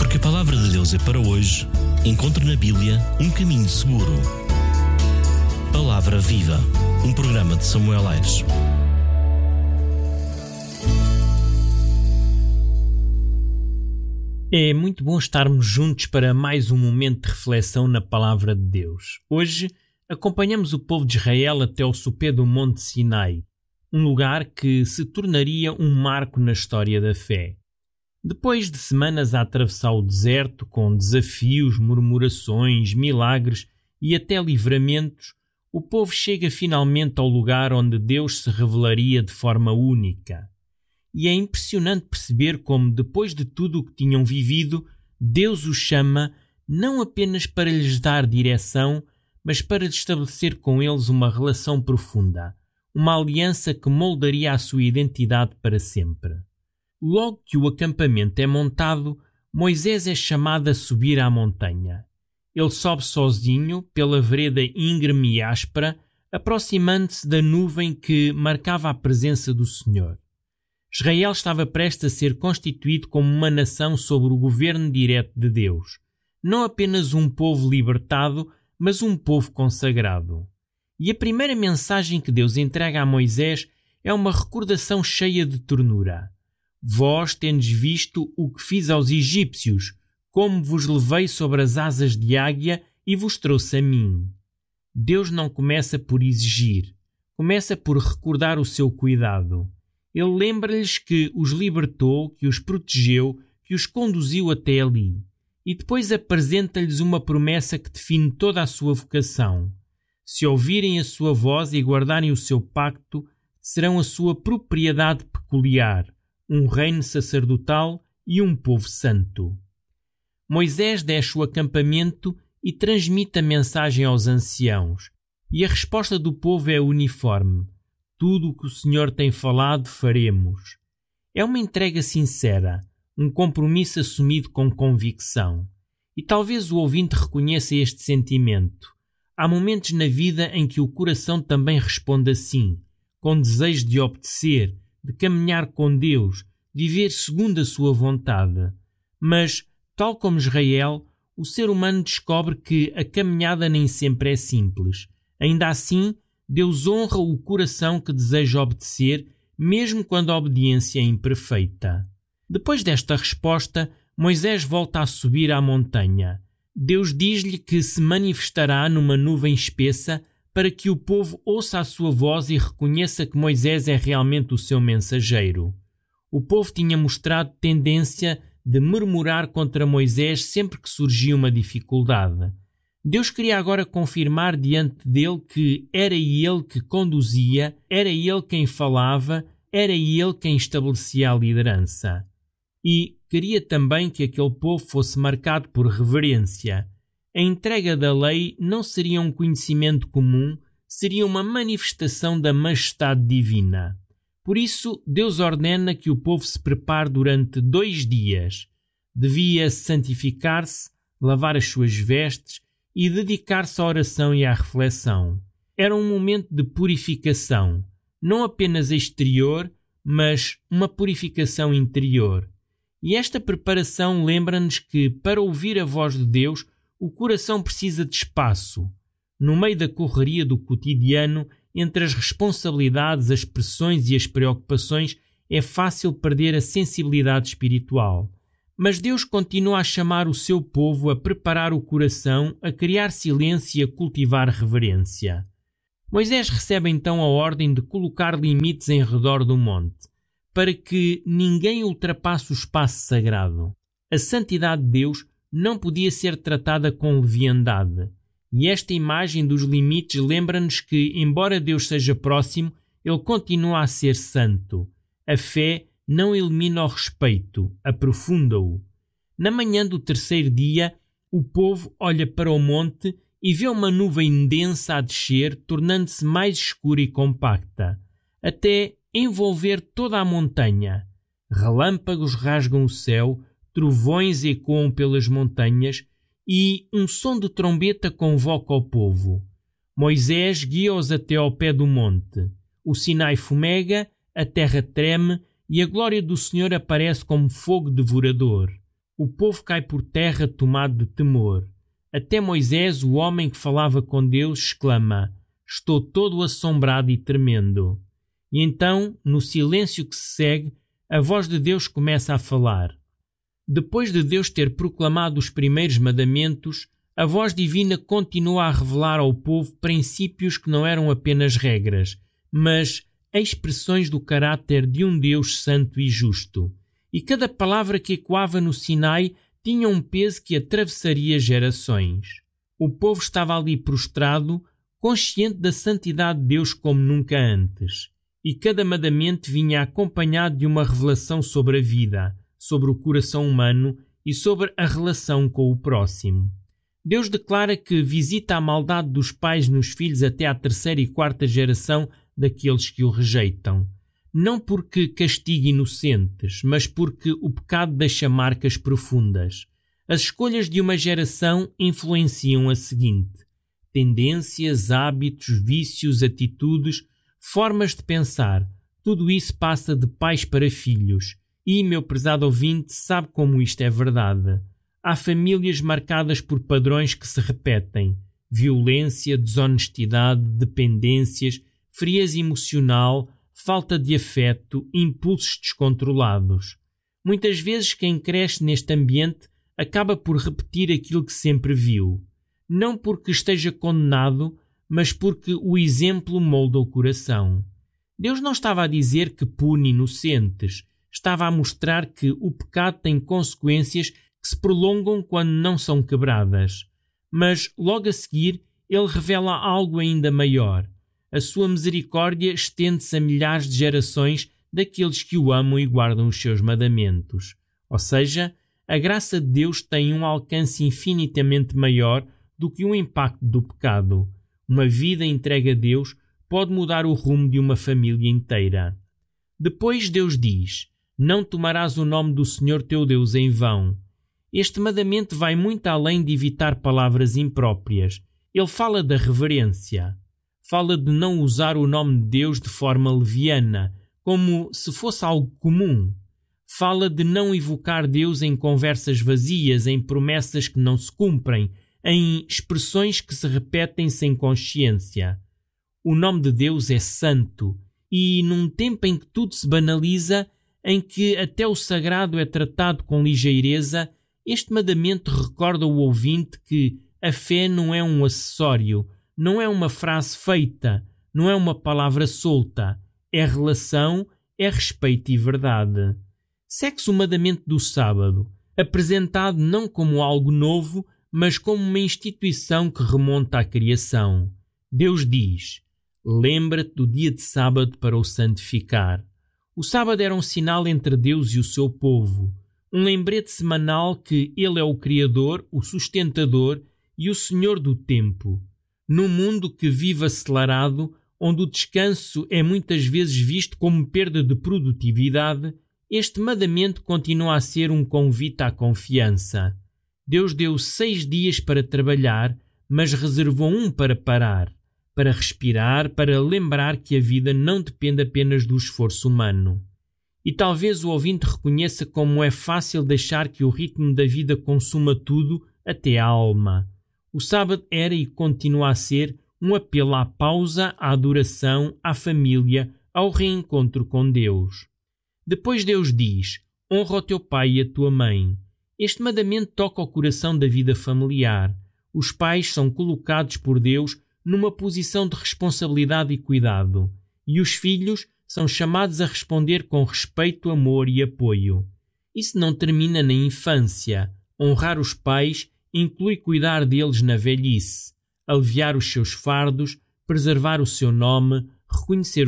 Porque a palavra de Deus é para hoje, encontre na Bíblia um caminho seguro. Palavra Viva, um programa de Samuel Aires. É muito bom estarmos juntos para mais um momento de reflexão na Palavra de Deus. Hoje acompanhamos o povo de Israel até ao sopé do Monte Sinai, um lugar que se tornaria um marco na história da fé. Depois de semanas a atravessar o deserto com desafios, murmurações, milagres e até livramentos, o povo chega finalmente ao lugar onde Deus se revelaria de forma única. E é impressionante perceber como, depois de tudo o que tinham vivido, Deus os chama não apenas para lhes dar direção, mas para estabelecer com eles uma relação profunda, uma aliança que moldaria a sua identidade para sempre. Logo que o acampamento é montado, Moisés é chamado a subir à montanha. Ele sobe sozinho pela vereda íngreme e áspera, aproximando-se da nuvem que marcava a presença do Senhor. Israel estava prestes a ser constituído como uma nação sob o governo direto de Deus. Não apenas um povo libertado, mas um povo consagrado. E a primeira mensagem que Deus entrega a Moisés é uma recordação cheia de ternura. Vós tendes visto o que fiz aos egípcios, como vos levei sobre as asas de águia e vos trouxe a mim. Deus não começa por exigir, começa por recordar o seu cuidado. Ele lembra-lhes que os libertou, que os protegeu, que os conduziu até ali. E depois apresenta-lhes uma promessa que define toda a sua vocação. Se ouvirem a sua voz e guardarem o seu pacto, serão a sua propriedade peculiar, um reino sacerdotal e um povo santo. Moisés desce o acampamento e transmite a mensagem aos anciãos. E a resposta do povo é uniforme. Tudo o que o Senhor tem falado, faremos. É uma entrega sincera, um compromisso assumido com convicção. E talvez o ouvinte reconheça este sentimento. Há momentos na vida em que o coração também responde assim, com desejo de obedecer, de caminhar com Deus, viver segundo a sua vontade. Mas, tal como Israel, o ser humano descobre que a caminhada nem sempre é simples. Ainda assim, Deus honra o coração que deseja obedecer, mesmo quando a obediência é imperfeita. Depois desta resposta, Moisés volta a subir à montanha. Deus diz-lhe que se manifestará numa nuvem espessa para que o povo ouça a sua voz e reconheça que Moisés é realmente o seu mensageiro. O povo tinha mostrado tendência de murmurar contra Moisés sempre que surgia uma dificuldade. Deus queria agora confirmar diante dele que era ele que conduzia, era ele quem falava, era ele quem estabelecia a liderança. E queria também que aquele povo fosse marcado por reverência. A entrega da lei não seria um conhecimento comum, seria uma manifestação da majestade divina. Por isso, Deus ordena que o povo se prepare durante 2 dias. Devia santificar-se, lavar as suas vestes e dedicar-se à oração e à reflexão. Era um momento de purificação, não apenas exterior, mas uma purificação interior. E esta preparação lembra-nos que, para ouvir a voz de Deus, o coração precisa de espaço. No meio da correria do cotidiano, entre as responsabilidades, as pressões e as preocupações, é fácil perder a sensibilidade espiritual. Mas Deus continua a chamar o seu povo a preparar o coração, a criar silêncio e a cultivar reverência. Moisés recebe então a ordem de colocar limites em redor do monte, para que ninguém ultrapasse o espaço sagrado. A santidade de Deus não podia ser tratada com leviandade. E esta imagem dos limites lembra-nos que, embora Deus seja próximo, Ele continua a ser santo. A fé não elimina o respeito, aprofunda-o. Na manhã do 3º dia, o povo olha para o monte e vê uma nuvem densa a descer, tornando-se mais escura e compacta, até envolver toda a montanha. Relâmpagos rasgam o céu, trovões ecoam pelas montanhas e um som de trombeta convoca o povo. Moisés guia-os até ao pé do monte. O Sinai fumega, a terra treme e a glória do Senhor aparece como fogo devorador. o povo cai por terra tomado de temor. Até Moisés, o homem que falava com Deus, exclama: estou todo assombrado e tremendo. E então, no silêncio que se segue, a voz de Deus começa a falar. Depois de Deus ter proclamado os primeiros mandamentos, a voz divina continua a revelar ao povo princípios que não eram apenas regras, mas expressões do caráter de um Deus santo e justo. E cada palavra que ecoava no Sinai tinha um peso que atravessaria gerações. O povo estava ali prostrado, consciente da santidade de Deus como nunca antes. E cada mandamento vinha acompanhado de uma revelação sobre a vida, sobre o coração humano e sobre a relação com o próximo. Deus declara que visita a maldade dos pais nos filhos até à 3ª e 4ª geração daqueles que o rejeitam. Não porque castiga inocentes, mas porque o pecado deixa marcas profundas. As escolhas de uma geração influenciam a seguinte: tendências, hábitos, vícios, atitudes, formas de pensar. Tudo isso passa de pais para filhos. E, meu prezado ouvinte, sabe como isto é verdade. Há famílias marcadas por padrões que se repetem: violência, desonestidade, dependências, frieza emocional, falta de afeto, impulsos descontrolados. Muitas vezes quem cresce neste ambiente acaba por repetir aquilo que sempre viu. Não porque esteja condenado, mas porque o exemplo molda o coração. Deus não estava a dizer que pune inocentes. Estava a mostrar que o pecado tem consequências que se prolongam quando não são quebradas. Mas, logo a seguir, ele revela algo ainda maior. A sua misericórdia estende-se a milhares de gerações daqueles que o amam e guardam os seus mandamentos. Ou seja, a graça de Deus tem um alcance infinitamente maior do que o impacto do pecado. Uma vida entregue a Deus pode mudar o rumo de uma família inteira. Depois Deus diz: não tomarás o nome do Senhor teu Deus em vão. Este mandamento vai muito além de evitar palavras impróprias. Ele fala da reverência. Fala de não usar o nome de Deus de forma leviana, como se fosse algo comum. Fala de não evocar Deus em conversas vazias, em promessas que não se cumprem, em expressões que se repetem sem consciência. O nome de Deus é santo, e num tempo em que tudo se banaliza, em que até o sagrado é tratado com ligeireza, este mandamento recorda o ouvinte que a fé não é um acessório, não é uma frase feita, não é uma palavra solta, é relação, é respeito e verdade. Segue-se o mandamento do sábado, apresentado não como algo novo, mas como uma instituição que remonta à criação. Deus diz: lembra-te do dia de sábado para o santificar. O sábado era um sinal entre Deus e o seu povo, um lembrete semanal que Ele é o Criador, o sustentador e o Senhor do tempo. Num mundo que vive acelerado, onde o descanso é muitas vezes visto como perda de produtividade, este mandamento continua a ser um convite à confiança. Deus deu 6 dias para trabalhar, mas reservou um para parar, para respirar, para lembrar que a vida não depende apenas do esforço humano. E talvez o ouvinte reconheça como é fácil deixar que o ritmo da vida consuma tudo, até a alma. O sábado era e continua a ser um apelo à pausa, à adoração, à família, ao reencontro com Deus. Depois Deus diz: honra o teu pai e a tua mãe. Este mandamento toca o coração da vida familiar. Os pais são colocados por Deus numa posição de responsabilidade e cuidado, e os filhos são chamados a responder com respeito, amor e apoio. Isso não termina na infância. Honrar os pais inclui cuidar deles na velhice, aliviar os seus fardos, preservar o seu nome, reconhecer